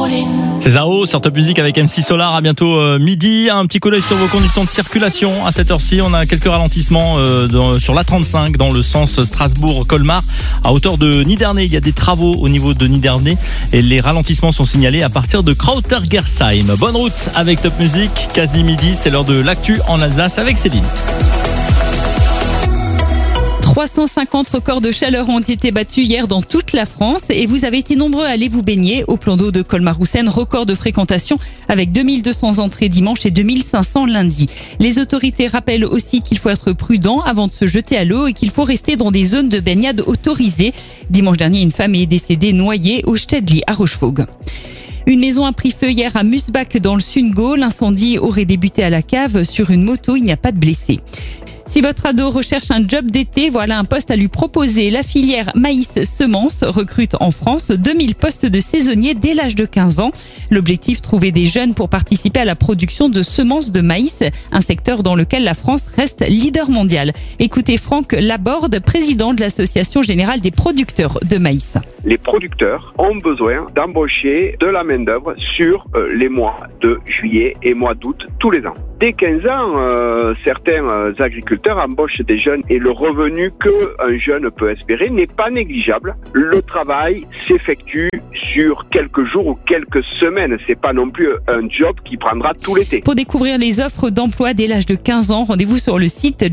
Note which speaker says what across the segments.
Speaker 1: C'est Zao sur Top Music avec MC Solar. À bientôt midi. Un petit coup d'œil sur vos conditions de circulation. À cette heure-ci, on a quelques ralentissements sur l'A35 dans le sens Strasbourg-Colmar. À hauteur de Niderney, il y a des travaux au niveau de Niderney et les ralentissements sont signalés à partir de Krautergersheim. Bonne route avec Top Music. Quasi midi, c'est l'heure de l'actu en Alsace avec Céline.
Speaker 2: 350 records de chaleur ont été battus hier dans toute la France et vous avez été nombreux à aller vous baigner au plan d'eau de Colmar-Roussen, record de fréquentation avec 2200 entrées dimanche et 2500 lundi. Les autorités rappellent aussi qu'il faut être prudent avant de se jeter à l'eau et qu'il faut rester dans des zones de baignade autorisées. Dimanche dernier, une femme est décédée noyée au Städli à Rochefoucauld. Une maison a pris feu hier à Musbach dans le Sundgau. L'incendie aurait débuté à la cave. Sur une moto, il n'y a pas de blessés. Si votre ado recherche un job d'été, voilà un poste à lui proposer. La filière maïs-semences recrute en France 2000 postes de saisonniers dès l'âge de 15 ans. L'objectif, trouver des jeunes pour participer à la production de semences de maïs, un secteur dans lequel la France reste leader mondial. Écoutez Franck Laborde, président de l'Association générale des producteurs de maïs.
Speaker 3: Les producteurs ont besoin d'embaucher de la main-d'œuvre sur les mois de juillet et mois d'août tous les ans. Dès 15 ans, certains agriculteurs embauchent des jeunes et le revenu qu'un jeune peut espérer n'est pas négligeable. Le travail s'effectue sur quelques jours ou quelques semaines. C'est pas non plus un job qui prendra tout l'été.
Speaker 2: Pour découvrir les offres d'emploi dès l'âge de 15 ans, rendez-vous sur le site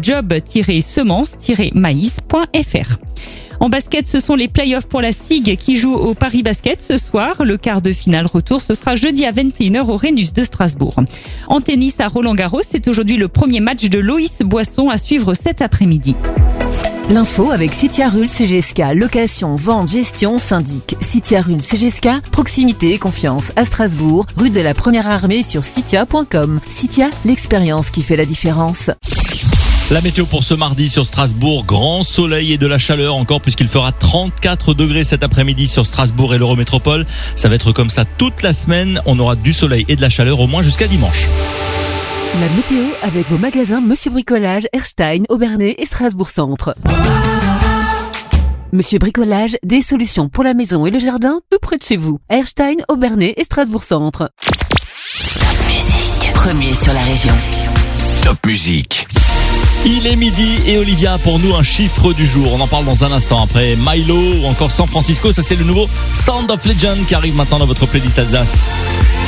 Speaker 2: job-semence-maïs.fr. En basket, ce sont les playoffs pour la SIG qui jouent au Paris Basket ce soir. Le quart de finale retour, ce sera jeudi à 21h au Rhenus de Strasbourg. En tennis à Roland-Garros, c'est aujourd'hui le premier match de Loïs Boisson à suivre cet après-midi.
Speaker 4: L'info avec Citia Rul CGSK, location, vente, gestion, syndic. Citia Rul CGSK, proximité et confiance à Strasbourg, rue de la Première Armée sur citia.com. Citia, l'expérience qui fait la différence.
Speaker 1: La météo pour ce mardi sur Strasbourg, grand soleil et de la chaleur encore puisqu'il fera 34 degrés cet après-midi sur Strasbourg et l'Eurométropole. Ça va être comme ça toute la semaine. On aura du soleil et de la chaleur au moins jusqu'à dimanche.
Speaker 4: La météo avec vos magasins Monsieur Bricolage, Erstein, Aubernais et Strasbourg Centre. Monsieur Bricolage, des solutions pour la maison et le jardin tout près de chez vous. Erstein, Aubernais et Strasbourg Centre.
Speaker 5: Top Music, premier sur la région.
Speaker 6: Top Music.
Speaker 1: Il est midi et Olivia a pour nous un chiffre du jour. On en parle dans un instant après Milo ou encore San Francisco. Ça c'est le nouveau Sound of Legend qui arrive maintenant dans votre playlist Alsace.